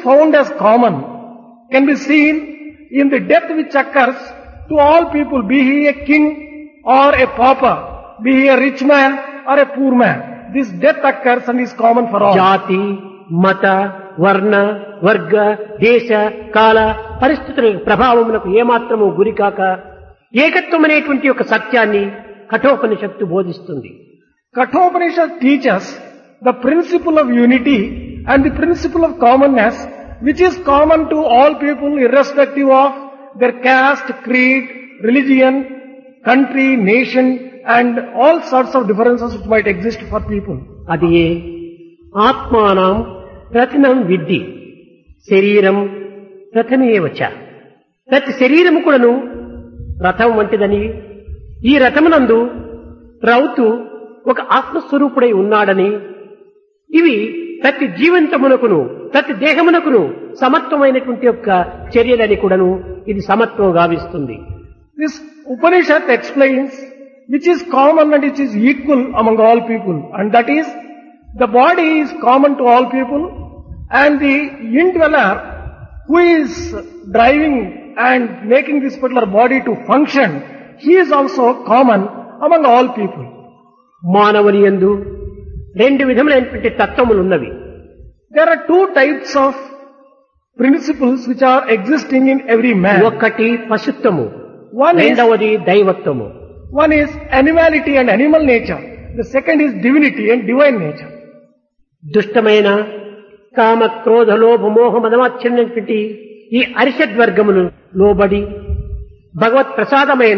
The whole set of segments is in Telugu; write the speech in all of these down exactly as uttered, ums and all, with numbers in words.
found as common can be seen in the death which occurs to all people, be he a king or a pauper, be he a rich man or a poor man. This death occurs and is common for all. జాతి మత వర్ణ వర్గ దేశ కాల పరిస్థితుల ప్రభావములకు ఏమాత్రము గురికాక ఏకత్వం అనేటువంటి ఒక సత్యాన్ని కఠోపనిషత్తు బోధిస్తుంది. Kathopanishad teaches the principle of unity and the principle of commonness, which is common to all people irrespective of their caste, creed, religion, country, nation and all sorts of differences which might exist for people. అది ఏ ఆత్మానం రథనం విద్ధి శరీరం రథమేవచ. ప్రతి శరీరము కూడాను రథం వంటిదని, ఈ రథమునందు రౌతు ఒక ఆత్మస్వరూపుడై ఉన్నాడని, ఇవి ప్రతి జీవంతమునకును ప్రతి దేహమునకును సమత్వమైనటువంటి యొక్క చర్యలని కూడాను ఇది సమత్వం గావిస్తుంది. This Upanishad explains which is common and which is equal among all people, and that is the body is common to all people, and the indweller who is driving and making this particular body to function, he is also common among all people. మానవుని యందు రెండు విధములైనటువంటి తత్వములు ఉన్నవి. There are two types of principles which are existing in every man. ఒకటి పశుత్వము, One is, రెండవది దైవత్వము. one is animality and animal nature. The second is divinity and divine nature. దుష్టమైన కామ క్రోధ లోభ మోహ మదమాచ్ఛన్నటువంటి ఈ అరిషద్వర్గమును లోబడి భగవత్ ప్రసాదమైన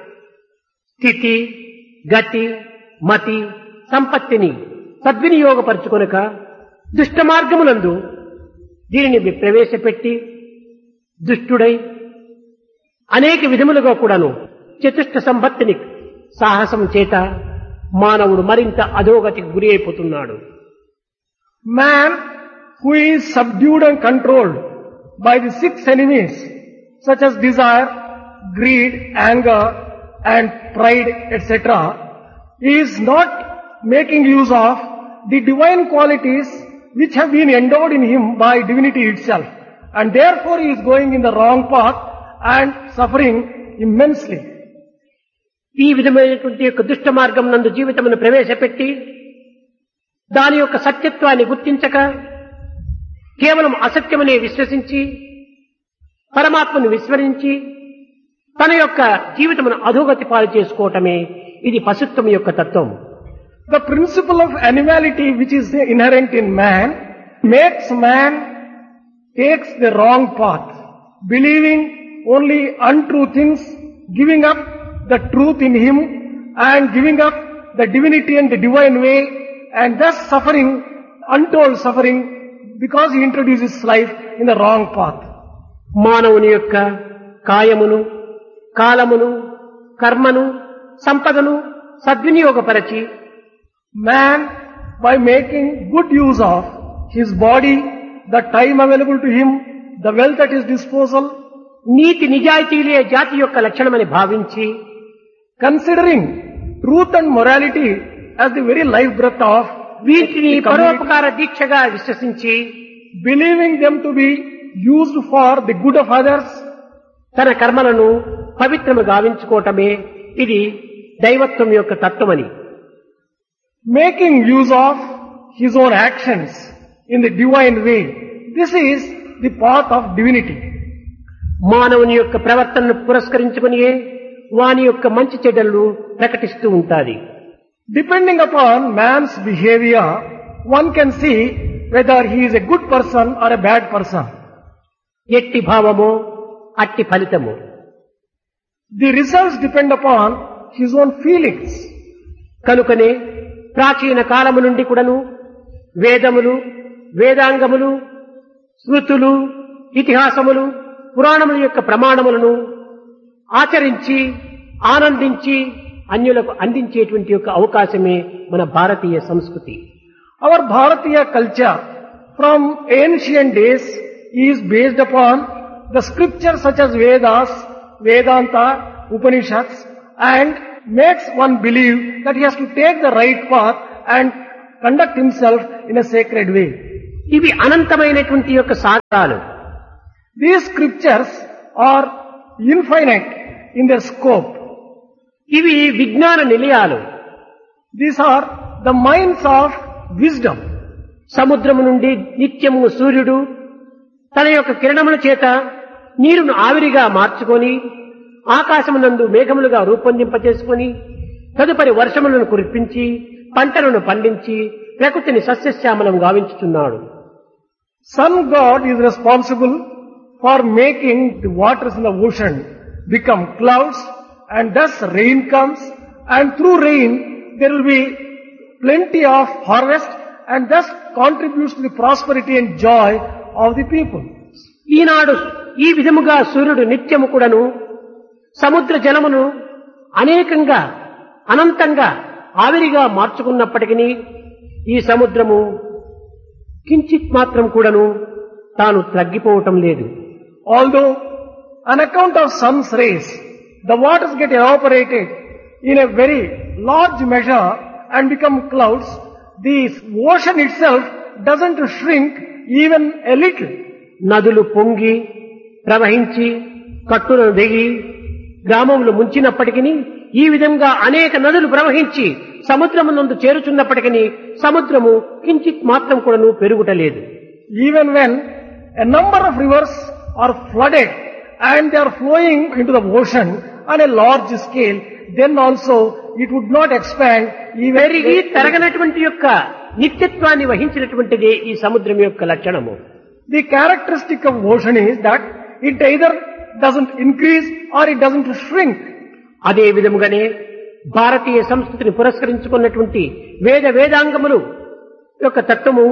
స్థితి గతి మతి సంపత్తిని సద్వినియోగపరచుకొనక దుష్ట మార్గములందు దీనిని ప్రవేశపెట్టి దుష్టుడై అనేక విధములుగా కూడాను చతుష్ట సంపత్తిని సాహసం చేత మానవుడు మరింత అధోగతికి గురి అయిపోతున్నాడు. Man who is subdued and controlled by the six enemies such as desire, greed, anger and pride, et cetera, is not making use of the divine qualities which have been endowed in him by divinity itself, and therefore he is going in the wrong path and suffering immensely. ఈ విధమైనటువంటి యొక్క దుష్ట మార్గం నందు జీవితమును ప్రవేశపెట్టి దాని యొక్క సత్యత్వాన్ని గుర్తించక కేవలం అసత్యమనే విశ్వసించి పరమాత్మను విస్మరించి తన యొక్క జీవితమును అధోగతి పాలు చేసుకోవటమే ఇది పశుత్వం యొక్క తత్వం. The principle of animality which is inherent in man makes man takes the wrong path, believing only untrue things, giving up the truth in him and giving up the divinity and the divine way, and thus suffering untold suffering because he introduces life in the wrong path. మానవుని యొక్క కాయమును కాలమును కర్మను సంపదను సద్వినియోగపరచి Man, by making good use of his body, the time available to him, the wealth at his disposal, నీతి నిజాయితీలే జాతి యొక్క లక్షణమని భావించి considering truth and morality as the very life breath of వీటిని the community, పరోపకార దీక్షగా విశ్వసించి believing them to be used for the good of others, తన కర్మలను పవిత్రము గావించుకోవటమే ఇది దైవత్వం యొక్క తత్వమని, making use of his own actions in the divine way, this is the path of divinity. మానవుని యొక్క ప్రవర్తనను పురస్కరించుకునియే వాని యొక్క మంచి చెడ్డలు ప్రకటిస్తూ ఉంటాది. Depending upon man's behavior, one can see whether he is a good person or a bad person. ఎట్టి భావమో అట్టి ఫలితము. The results depend upon his own feelings. కనుకనే ప్రాచీన కాలము నుండి కూడాను వేదములు వేదాంగములు స్మృతులు ఇతిహాసములు పురాణముల యొక్క ప్రమాణములను ఆచరించి ఆనందించి అన్యులకు అందించేటువంటి యొక్క అవకాశమే మన భారతీయ సంస్కృతి. Our Bharatiya culture from ancient days is based upon the scriptures such as Vedas, Vedanta, Upanishads, and makes one believe that he has to take the right path and conduct himself in a sacred way. ఇవి అనంతమైనటువంటి యొక్క సాగరాలు. These scriptures are infinite in their scope. ఇవి విజ్ఞాన నిలయాలు. These are the minds of wisdom. సముద్రము నుండి నిత్యము సూర్యుడు తన యొక్క కిరణముల చేత నీరును ఆవిరిగా మార్చుకొని ఆకాశమునందు మేఘములుగా రూపొందింపచేసుకొని తదుపరి వర్షములను కురిపించి పంటలను పండించి ప్రకృతిని సస్యశ్యామలం గావించుచున్నాడు. Sun God is responsible for making the waters in the ocean become clouds, and thus rain comes, and through rain there will be plenty of harvest, and thus contributes to the prosperity and joy of the people. ఈనాడు ఈ విధముగా సూర్యుడు నిత్యము కూడాను సముద్ర జలమును అనేకంగా అనంతంగా ఆవిరిగా మార్చుకున్నప్పటికీ ఈ సముద్రము కించిత్ మాత్రం కూడాను తాను తగ్గిపోవటం లేదు. Although on account of sun's rays the waters get evaporated in a very large measure and become clouds, the ocean itself doesn't shrink even a little. నదులు పొంగి ప్రవహించి కట్టులను దిగి గ్రామములు ముంచినప్పటికీ ఈ విధంగా అనేక నదులు ప్రవహించి సముద్రమునందు చేరుచున్నప్పటికీ సముద్రము కించిత్ మాత్రం కూడాను పెరుగుటలేదు. Even when a number of rivers are flooded and they are flowing into the ocean on a large scale, then also it would not expand. పెరిగి తరగనటువంటి యొక్క నిత్యత్వాన్ని వహించినటువంటిదే ఈ సముద్రం యొక్క లక్షణము. The characteristic of ocean is that it either doesn't increase or it doesn't shrink. అదే విధముగానే భారతీయ సంస్కృతిని పురస్కరించుకున్నటువంటి వేద వేదాంగములు యొక్క తత్వము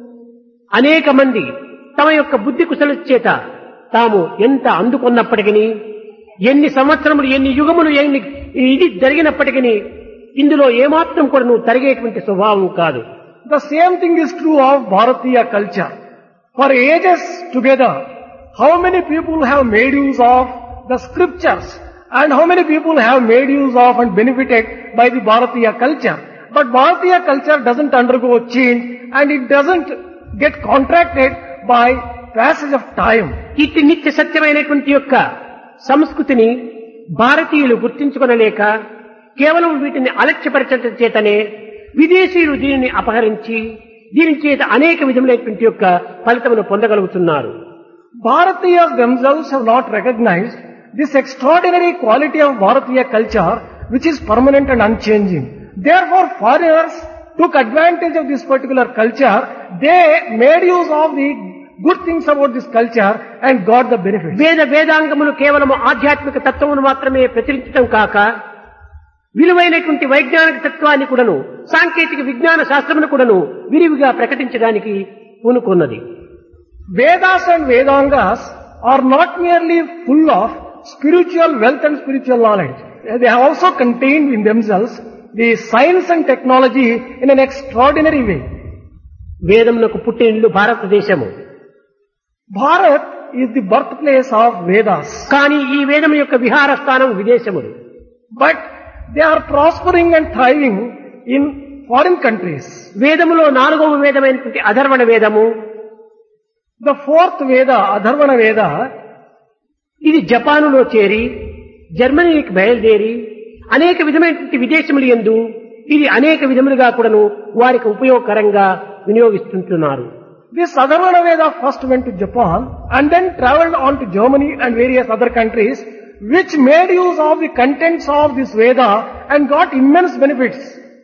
అనేక మంది తమ యొక్క బుద్ధి కుశల చేత తాము ఎంత అందుకున్నప్పటికీ ఎన్ని సంవత్సరములు ఎన్ని యుగములు ఎన్ని ఇది జరిగినప్పటికీ ఇందులో ఏమాత్రం కూడా నువ్వు తరిగేటువంటి స్వభావం కాదు. The same thing is true of Bharatiya culture. For ages together, how many people have made use of the scriptures and how many people have made use of and benefited by the Bharatiya culture. But Bharatiya culture doesn't undergo change and it doesn't get contracted by passage of time. ఇట్టి నిత్య సత్యమైనటువంటి యొక్క సంస్కృతిని భారతీయులు గుర్తించుకొనలేక కేవలం వీటిని అలక్ష్యపరచడం చేతనే విదేశీయులు దీనిని అపహరించి దీని చేత అనేక విధములైనటువంటి యొక్క ఫలితమును పొందగలుగుతున్నారు. Bharatiyas themselves have not recognized this extraordinary quality of Bharatiya culture which is permanent and unchanging. Therefore foreigners took advantage of this particular culture. They made use of the good things about this culture and got the benefits. వేద వేదాంగములు కేవలం ఆధ్యాత్మిక తత్వమును మాత్రమే ప్రచురించడం కాక విలువైనటువంటి వైజ్ఞానిక తత్వాన్ని కూడాను సాంకేతిక విజ్ఞాన శాస్త్రమును కూడాను విరివిగా ప్రకటించడానికి పూనుకున్నది. Vedas and Vedangas are not merely full of spiritual wealth and spiritual knowledge. They have also contained in themselves the science and technology in an extraordinary way. వేదమునకు పుట్టినిల్లు భారతదేశము. Bharat is the birthplace of Vedas. కానీ ఈ వేదం యొక్క విహార స్థానం విదేశములు. But they are prospering and thriving in foreign countries. వేదములో నాలుగవ వేదమైనటువంటి అధర్వణ వేదము, The fourth Veda, Adharvana Veda, ఇది జపానులో చేరి జర్మనీకి బయలుదేరి అనేక విధమైనటువంటి విదేశములు యందు ఇది అనేక విధములుగా కూడాను వారికి ఉపయోగకరంగా వినియోగిస్తుంటున్నారు. This Adharvana Veda first went to Japan and then travelled on to Germany and various other countries which made use of the contents of this Veda and got immense benefits.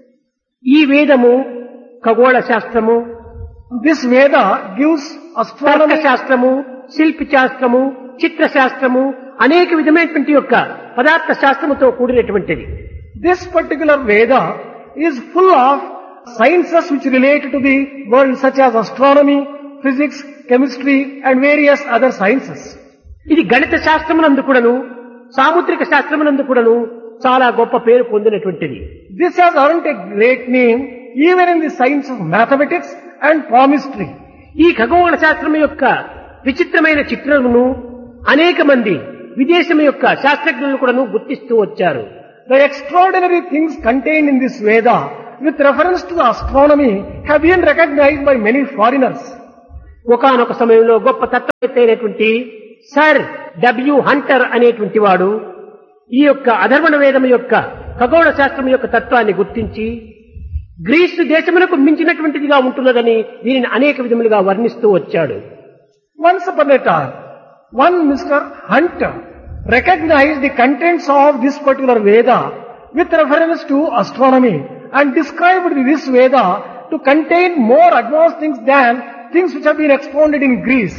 ఈ వేదము ఖగోళ శాస్త్రము, This Veda gives తర్క astronomy, శాస్త్రము, శిల్పి శాస్త్రము, చిత్ర శాస్త్రము, అనేక విధమైనటువంటి యొక్క పదార్థ శాస్త్రముతో కూడినటువంటిది. this particular Veda is full of sciences which relate to the world such as astronomy, physics, chemistry and various other sciences. ఇది గణిత శాస్త్రమునందు కూడాను సాముద్రిక శాస్త్రమునందు కూడాను చాలా గొప్ప పేరు పొందినటువంటిది. This has earned a great name even in the science of mathematics and palmistry. ఈ ఖగోళ శాస్త్రం యొక్క విచిత్రమైన చిత్రమును అనేక మంది విదేశం యొక్క శాస్త్రజ్ఞులు కూడాను గుర్తిస్తూ వచ్చారు. The extraordinary things contained in this Veda with reference to the astronomy have been recognized by many foreigners. ఒకానొక సమయంలో గొప్ప తత్వవేత్త అయినటువంటి సర్ డబ్ల్యూ హంటర్ అనేటువంటి వాడు ఈ యొక్క అధర్వణ వేదం యొక్క ఖగోళ శాస్త్రం యొక్క తత్వాన్ని గుర్తించి గ్రీసు దేశమునకు మించినటువంటిదిగా ఉంటున్నదని దీనిని అనేక విధములుగా వర్ణిస్తూ వచ్చాడు. Once upon a time, one Mister Hunter recognized the contents of this particular Veda with reference to astronomy and described this Veda to contain more advanced things than things which have been expounded in Greece.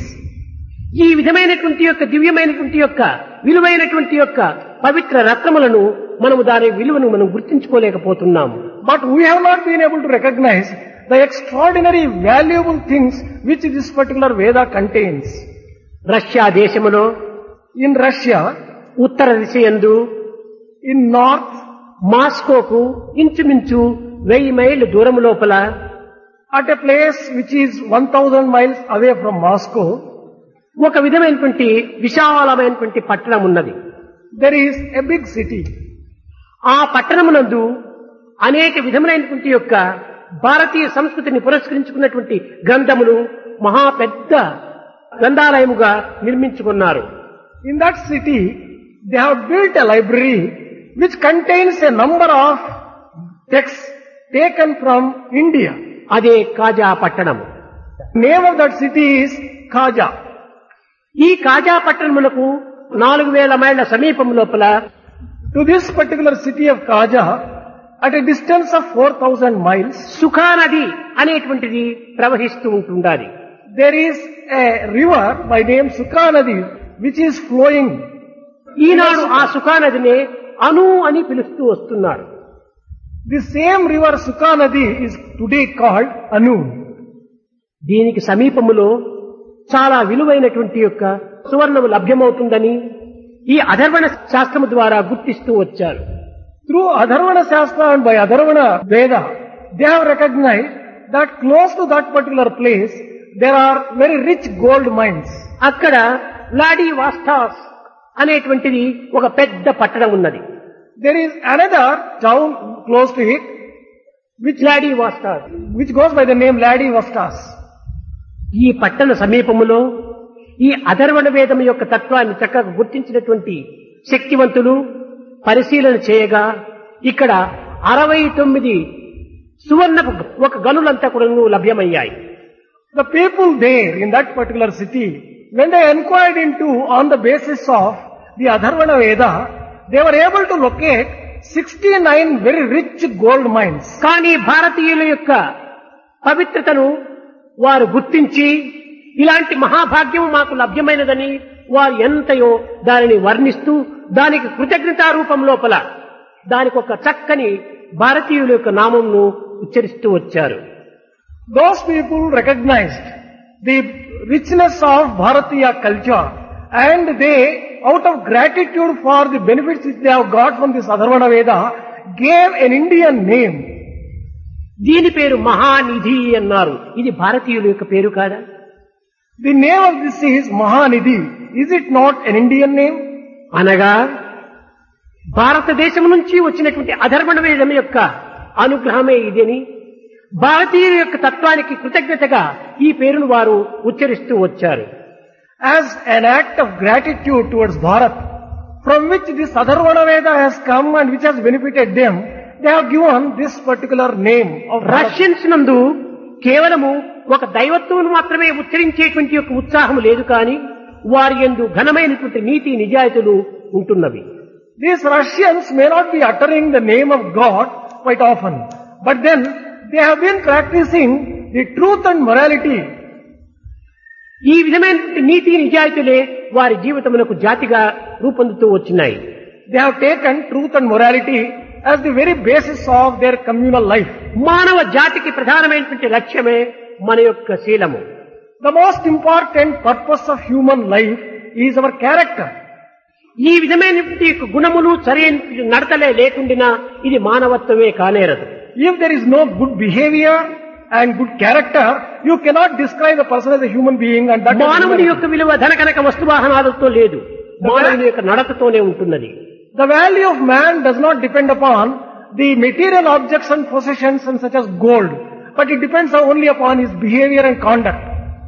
ఈ విధమైనటువంటి యొక్క దివ్యమైనటువంటి యొక్క విలువైనటువంటి యొక్క పవిత్ర రత్నములను మనము దాని విలువను మనం గుర్తించుకోలేకపోతున్నాము. But we have not been able to recognize the extraordinary valuable things which this particular Veda contains. Russia దేశములో In Russia, Uttara దిశయందు in north, మాస్కోకు ఇంచుమించు వెయ్యి మైళ్ళు దూరం లోపల at a place which is one thousand miles away from Moscow, ఒక విధమైనటువంటి విశాలమైనటువంటి పట్టణం ఉన్నది. there is a big city. ఆ పట్టణమునందు అనేక విధములైనటువంటి యొక్క భారతీయ సంస్కృతిని పురస్కరించుకున్నటువంటి గ్రంథములు మహా పెద్ద గ్రంథాలయముగా నిర్మించుకున్నారు. In that city, they have built a library which contains a number of texts taken from India. అదే కాజా పట్టణము. Name of that city is Kaja. ఈ కాజా పట్టణములకు నాలుగు వేల మైళ్ళ సమీపం లోపల To this particular city of Kaja, at a distance of four thousand miles, సుఖా నది అనేటువంటిది ప్రవహిస్తూ ఉంటుండాలి. there is a river by name Sukha Nadi which is flowing. ఈనాడు ఆ సుఖా నదినే అను అని పిలుస్తూ వస్తున్నారు. The same river Sukha Nadi is today called Anu. దీనికి సమీపములో చాలా విలువైనటువంటి యొక్క సువర్ణము లభ్యమవుతుందని ఈ అధర్వణ శాస్త్రము ద్వారా గుర్తిస్తూ వచ్చారు. Through Adharvana Shastra and by Adharvana Veda, they have recognized that close to that particular place, there are very rich gold mines. అక్కడ లాడీ వాస్టాస్ అనేటువంటిది ఒక పెద్ద పట్టణం ఉన్నది. There is another town close to it, which లాడీ వాస్టాస్ which goes by the name Ladi Vastas. ఈ పట్టణ సమీపములో ఈ అధర్వణ వేదం యొక్క తత్వాన్ని చక్కగా గుర్తించినటువంటి శక్తివంతులు పరిశీలన చేయగా ఇక్కడ అరవై తొమ్మిది సువర్ణ ఒక గనులంతా కూడా లభ్యమయ్యాయి. The people there in that particular city, when they inquired into on the basis of the Adharvana Veda, they were able to locate sixty-nine very rich gold mines. కానీ భారతీయుల యొక్క పవిత్రతను వారు గుర్తించి ఇలాంటి మహాభాగ్యం మాకు లభ్యమైనదని వారు ఎంతయో దానిని వర్ణిస్తూ దానికి కృతజ్ఞతా రూపం లోపల దానికి ఒక చక్కని భారతీయుల యొక్క నామంను ఉచ్చరిస్తూ వచ్చారు. Those people recognized the richness of Bharatiya culture and they, out of gratitude for the benefits which they have got from this Adharvana Veda, gave an Indian name. దీని పేరు మహానిధి అన్నారు. ఇది భారతీయుల యొక్క పేరు కాదా? The name of this is Mahanidhi. Is it not an Indian name? అనగా భారతదేశం నుంచి వచ్చినటువంటి అధర్వణ వేదం యొక్క అనుగ్రహమే ఇదని భారతీయుల యొక్క తత్వానికి కృతజ్ఞతగా ఈ పేరును వారు ఉచ్చరిస్తూ వచ్చారు. As an act of gratitude towards Bharat, from which this Adharvana Veda has come and which has benefited them, they have given this particular name of Bharat. Russians నందు కేవలము ఒక దైవత్వం మాత్రమే ఉచ్చరించేటువంటి యొక్క ఉత్సాహం లేదు కానీ వారి యందు ఘనమైనటువంటి నీతి నిజాయితీలు ఉంటున్నవి. These Russians may not be uttering the name of God quite often, but then they have been practicing the truth and morality. ఈ విధమైన నీతి నిజాయితీలే వారి జీవితమునకు జాతిగా రూపొందుతూ వచ్చినాయి. They have taken truth and morality as the very basis of their communal life. మానవ జాతికి ప్రధానమైనటువంటి లక్ష్యమే మన యొక్క శీలము. The most important purpose of human life is our character. ఈ విధమైనటువంటి గుణములు సరైన నడతలే లేకుండినా ఇది మానవత్వమే కానేరదు. If there is no good behavior and good character, you cannot describe a person as a human being, and that మానవుని యొక్క విలువ ధనకనక వస్తువాహనాలతో లేదు, మానవుని యొక్క నడతతోనే ఉంటున్నది. The value of man does not depend upon the material objects and possessions and such as gold, but it depends only upon his behavior and conduct.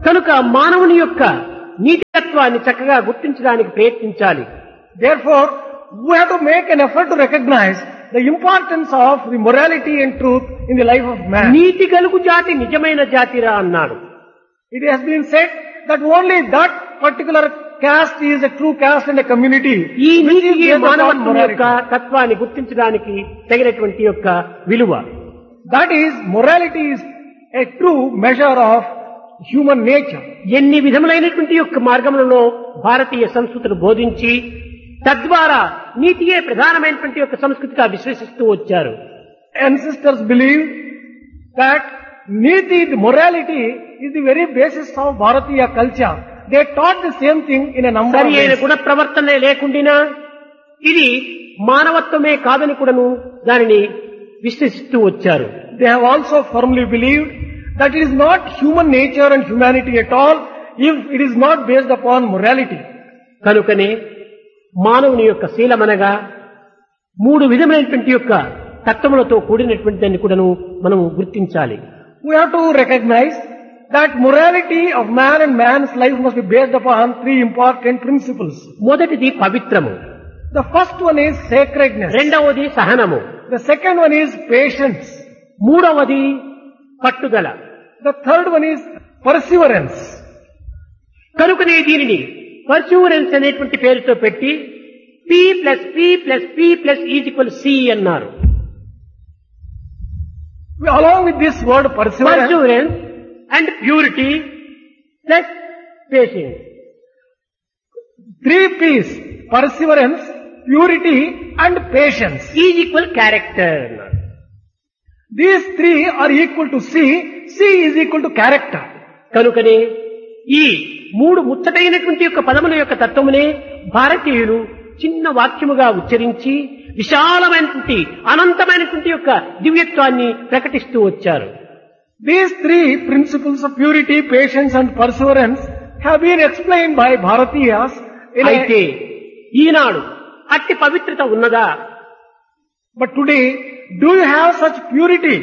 కనుక మానవుని యొక్క నీతితత్వాన్ని చక్కగా గుర్తించడానికి ప్రయత్నించాలి. Therefore, we have to make an effort to recognize the importance of the morality and truth in the life of man. నీతి గలుగు జాతి నిజమైన జాతిరా అన్నాడు. It has been said that only that particular caste is a true caste in a community. ఈ which is నీతియే based upon మానవత్వం యొక్క morality. తత్వాన్ని గుర్తించడానికి తగినటువంటి యొక్క విలువ. That is, morality is a true measure of human nature. ఎన్ని విధములైనటువంటి యొక్క మార్గములలో భారతీయ సంస్కృతిని బోధించి తద్వారా నీతియే ప్రధానమైనటువంటి యొక్క సంస్కృతిగా విశ్వసిస్తూ వచ్చారు. Ancestors believed that Niti, the morality, is the very basis of Bharatiya culture. They taught the same thing in a number సరి of అయిన ways. గుణ ప్రవర్తనే లేకుండినా ఇది మానవత్వమే కాదని కూడాను దానిని విశ్వసిస్తూ వచ్చారు. They have also firmly believed that it is not human nature and humanity at all if it is not based upon morality. కనుకనే మానవుని యొక్క శీలమనగా మూడు విధమైనటువంటి యొక్క తత్వములతో కూడినటువంటి దాన్ని కూడాను మనం గుర్తించాలి. We have to recognize that morality of man and man's life must be based upon three important principles. మొదటిది పవిత్రము, The first one is sacredness. రెండవది సహనము, The second one is patience. మూడవది పట్టుదల. The third one is perseverance. కనుకనే దీనిని పర్సూరెన్స్ అనేటువంటి పేరుతో పెట్టి P plus P plus P plus is equal C అన్నారు. Along with this word perseverance, పర్సూరెన్స్ and purity plus patience. three P's, perseverance, purity and patience. Is equal character అన్నారు. These three are equal to C. C is equal to character. కనుకనే ఈ మూడు ముచ్చటైనటువంటి యొక్క పదముల యొక్క తత్వమునే భారతీయులు చిన్న వాక్యముగా ఉచ్చరించి విశాలమైనటువంటి అనంతమైనటువంటి యొక్క దివ్యత్వాన్ని ప్రకటిస్తూ వచ్చారు. These three principles of purity, patience and perseverance have been explained by Bharatiyas in అయితే a, ఈనాడు అట్టి పవిత్రత ఉన్నదా? but today, do you have such purity?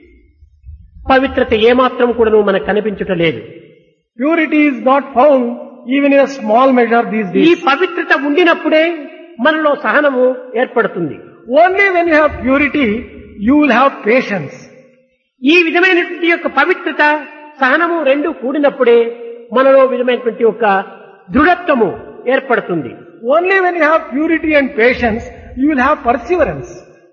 పవిత్రత ఏమాత్రం కూడాను మనకు కనిపించటం లేదు. Purity is not found even in a small measure these ఈ days. పవిత్రత ఉండినప్పుడే మనలో సహనము ఏర్పడుతుంది. Only when you have purity, you will have patience. ఈ విధమైనటువంటి యొక్క పవిత్రత సహనము రెండు కూడినప్పుడే మనలో విధమైనటువంటి యొక్క దృఢత్వము ఏర్పడుతుంది. Only when you have purity and patience, you will have perseverance.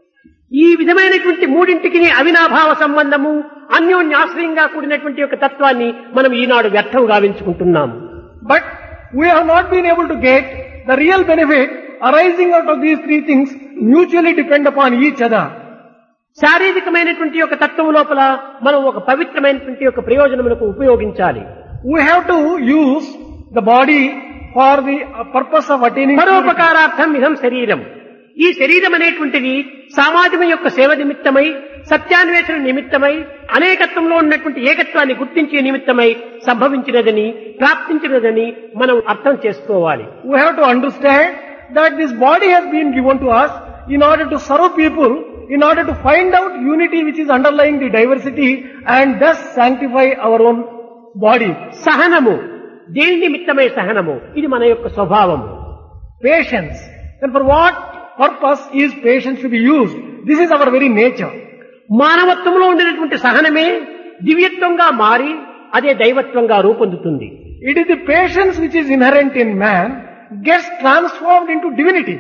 ఈ విధమైనటువంటి మూడింటికి అవినాభావ సంబంధము అన్యోన్యాశ్రయంగా కూడినటువంటి యొక్క తత్వాన్ని మనం ఈనాడు వ్యర్థం గావించుకుంటున్నాము. But we have not been able to get the real benefit arising out of these three things mutually depend upon each other. శారీరకమైనటువంటి యొక్క తత్వం లోపల మనం ఒక పవిత్రమైనటువంటి యొక్క ప్రయోజనములకు ఉపయోగించాలి. We have to use the body for the purpose of attaining purity. పరోపకారార్థం ఇదం శరీరం. ఈ శరీరం అనేటువంటిది సమాజం యొక్క సేవ నిమిత్తమై సత్యాన్వేషణ నిమిత్తమై అనేకత్వంలో ఉన్నటువంటి ఏకత్వాన్ని గుర్తించే నిమిత్తమై సంభవించినదని ప్రాప్తించినదని మనం అర్థం చేసుకోవాలి. We have to understand that this body has been given to us in order to serve people, in order to find out unity which is underlying the diversity and thus sanctify our own body. సహనము దేని నిమిత్తమై సహనము? ఇది మన యొక్క స్వభావము. Patience. And for what purpose is patience to be used? This is our very nature. మానవత్వంలో ఉండినటువంటి సహనమే దివ్యత్వంగా మారి అదే దైవత్వంగా రూపొందుతుంది. It is the patience which is inherent in man gets transformed into divinity.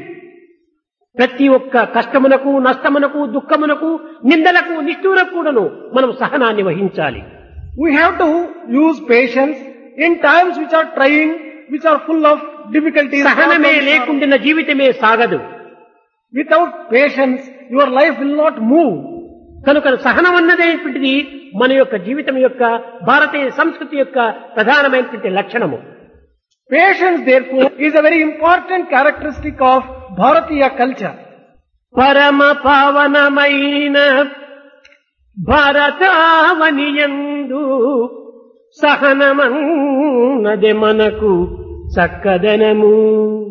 ప్రతి ఒక్క కష్టమునకు నష్టమునకు దుఃఖమునకు నిందలకు నిష్ఠూరకు కూడాను మనం సహనాన్ని వహించాలి. We have to use patience in times which are trying, which are full of difficulties. సహనమే లేకుండిన జీవితమే సాగదు. Without patience, your life will not move. కనుక సహనం అన్నదేటువంటిది మన యొక్క జీవితం యొక్క భారతీయ సంస్కృతి యొక్క ప్రధానమైనటువంటి లక్షణము. Patience, therefore, is a very important characteristic of Bharatiya culture. పరమ పావనమైన భారతావనియందు సహనమన్నది మనకు చక్కదనము.